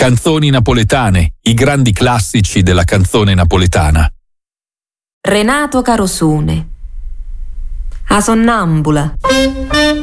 Canzoni napoletane, i grandi classici della canzone napoletana. Renato Carosone. A sonnambula.